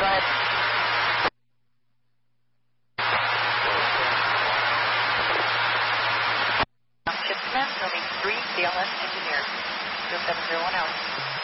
ahead. Shipman, Moving 3, CLS Engineer, 0701 out.